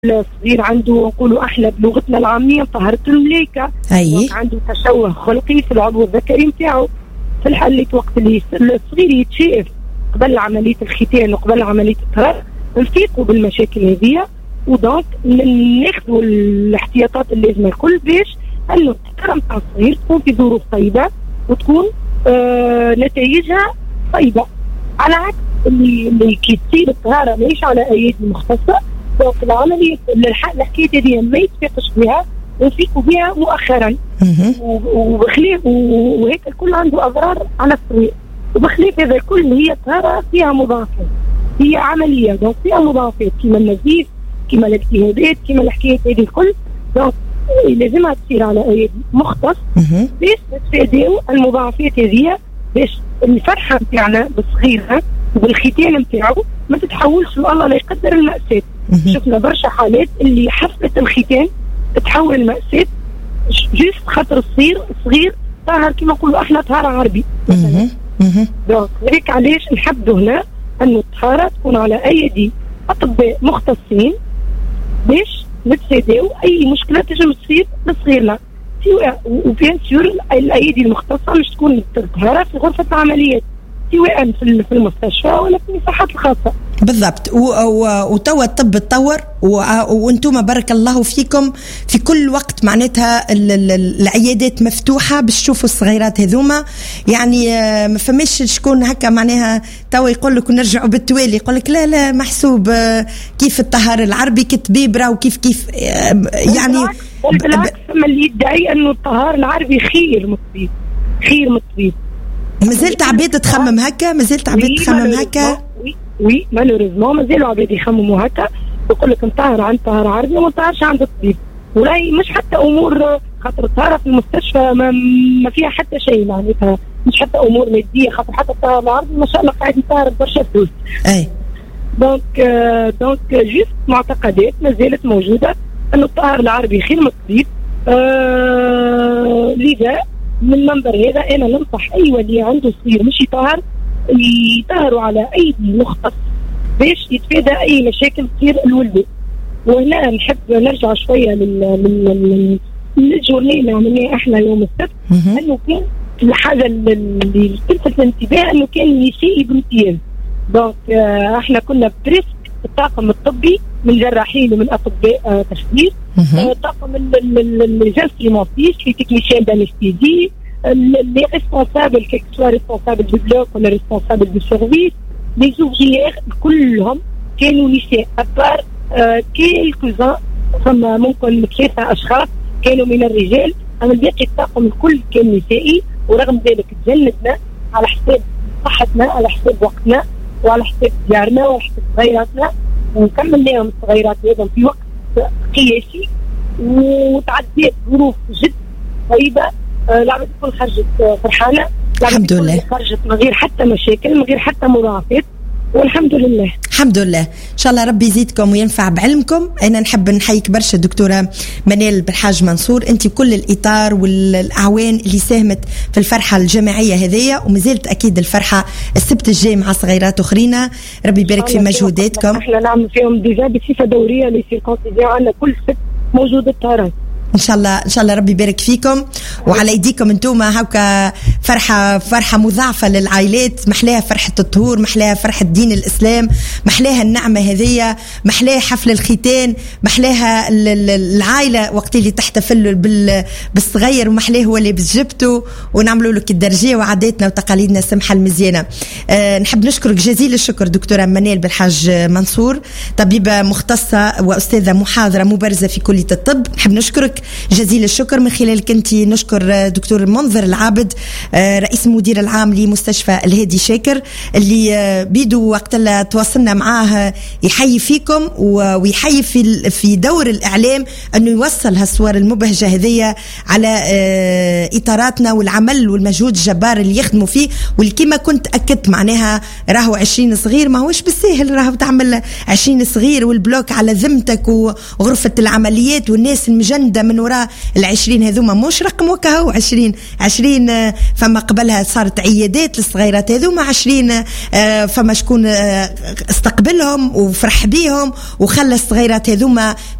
الصغير عنده نقولوا احنا بلغتنا العاميه طهاره المليكه، عنده تشوه خلقي في العضو الذكري نتاعو. في الحالة وقت اللي الصغير يتشاف قبل عمليه الختان وقبل عمليه الطهاره نفيقوا بالمشاكل هذه، ودونك ناخذوا الاحتياطات اللازمه الكل باش انه الطهاره نتاع الصغير تكون في ظروف طيبه وتكون نتائجها طيبه، على عكس اللي كي تصير الطهاره ماهيش على ايادي مختصه. دونك العمليه الحكايه هذه ما يتفقش بها ونفيقوا بها مؤخرا، وبخلاف وهيك الكل عنده اضرار على الصغير. وبخلاف هذا الكل هي الطهاره فيها مضاعفات، هي عمليه دونك فيها مضاعفات كيما النزيف كيما الاجتهادات كيما الحكايات هذه الكل. دونك لازمها تصير على ايادي مختص باش نتفاداو المضاعفات هذه، باش الفرحه نتاعنا بالصغير وبالختان نتاعو ما تتحولش والله لا يقدر المأساة. شفنا برشا حالات اللي حفلة الختان تتحول المأساة جيست خاطر الصغير طاهر كما نقولوا احنا طهارة عربي مثلا. دونك هيك علاش نحدوا هنا انه الطهارة تكون على ايدي اطباء مختصين باش نتفاداو اي مشكلة تجم تصير لصغيرنا. وبيان سور الايدي المختصة مش تكون الطهارة في غرفة العمليات سواء في المستشفى ولا في المساحات الخاصة. بالضبط. وتوا الطب تطور وانتم بارك الله فيكم في كل وقت معناتها العيادات مفتوحة باش تشوفوا الصغيرات هذوما. يعني ما فماش شكون هكا معناها توا يقول لك نرجعوا بالتوالي يقول لك لا محسوب كيف الطهار العربي كطبيب راهو كيف يعني بالعكس اللي يدعي انه الطهار العربي خير من الطبيب. مازلت عباد تخمم هكا وي مالوريزمون مازالوا عباد يخمموا هكا، يقول لك نطهر عند طهر عربي وما نطهرش عند الطبيب. وراي مش حتى امور خاطر الطهاره في المستشفى ما فيها حتى شيء معناتها، مش حتى امور ماديه خاطر حتى الطهر العربي ما شاء الله قاعد يطهر برشا فلوس. اي دونك جيست معتقدات ما زالت موجوده انه الطهر العربي خير من الطبيب. لذا من منبر هذا انا ننصح اي ولي عنده صغير مش يطهروا على ايدي مختص باش يتفادى اي مشاكل تصير الولد. وهنا نحب نرجع شويه للجورني اللي عملناه احنا يوم السبت، انه كان الحاجه اللي تلفت الانتباه انه كان نسائي بامتياز. دونك احنا كنا بريسك الطاقم الطبي من جراحين ومن اطباء تخدير، طاقم الجنسيمونتيست في تكنيشيان دانستيزي، les responsables quel que soit responsable du bloc ou le responsable du service, les ouvrières كلهم كانوا نساء أبار quelques-uns ثم ممكن 3 أشخاص كانوا من الرجال، أما الباقي الطاقم الكل كان نسائي. ورغم ذلك تجندنا على حساب صحتنا على حساب وقتنا وعلى حساب ديارنا وعلى حساب صغيراتنا، وكملناهم الصغيرات هذا في وقت قياسي وتعديت ظروف جد طيبة. العباد الكل خرجت فرحانة، الحمد لله، خرجت من غير حتى مشاكل من غير حتى مضاعفات، والحمد لله. الحمد لله. ان شاء الله ربي يزيدكم وينفع بعلمكم. انا نحب نحييك برشا دكتوره منال بالحاج منصور، انت كل الاطار والاعوان اللي ساهمت في الفرحه الجماعيه هذيا، ومازالت اكيد الفرحه السبت الجاي مع صغيرات اخرين. ربي يبارك في مجهوداتكم. احنا نعمل فيهم ديجا بصفه دوريه لي سيركونسيزيون عندنا كل سبت موجود الطهرات ان شاء الله ربي يبارك فيكم وعلى ايديكم انتم. هاكا فرحه مضاعفه للعائلات، محلاها فرحه الطهور، محلاها فرحه دين الاسلام، محلاها النعمه هذية، محلاها حفل الختان، محلاها العائله وقت اللي تحتفل بالصغير، ومحلاه هو اللي بجبته ونعملوا لك الدرجيه وعاداتنا وتقاليدنا السمحه المزيانه. نحب نشكرك جزيل الشكر دكتوره منال بالحاج منصور، طبيبه مختصه واستاذه محاضره مبرزه في كليه الطب. نحب نشكرك جزيل الشكر. من خلالك انت نشكر دكتور منذر العابد رئيس المدير العام لمستشفى الهادي شاكر اللي بيدو وقت اللي تواصلنا معاه يحيي فيكم ويحيي في دور الاعلام انه يوصل هالصور المبهجه هذية على اطاراتنا والعمل والمجهود الجبار اللي يخدموا فيه. والكما كنت اكدت معناها راهو 20 صغير ما هوش بالسهل، راهو تعمل 20 صغير والبلوك على ذمتك وغرفه العمليات والناس المجنده من وراء 20 هذوما مش رقم وكهو 20 فما قبلها صارت عيادات للصغيرات هذوما 20 فما شكون استقبلهم وفرح بيهم وخلى الصغيرات هذوما